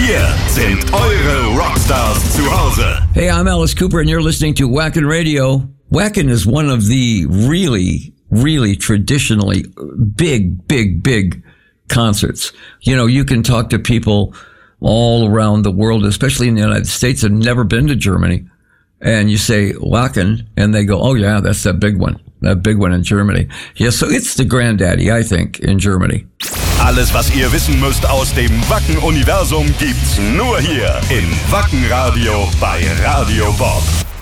Hier sind eure Rockstars zu Hause. Hey, I'm Alice Cooper, and you're listening to Wacken Radio. Wacken is one of the really traditionally big concerts. You know, you can talk to people all around the world, especially in the United States, have never been to Germany. And you say Wacken, and they go, oh yeah, that's that big one in Germany. Yeah, so it's the granddaddy, I think, in Germany. Alles, was ihr wissen müsst aus dem Wacken-Universum, gibt's nur hier in Wacken Radio bei Radio Bob.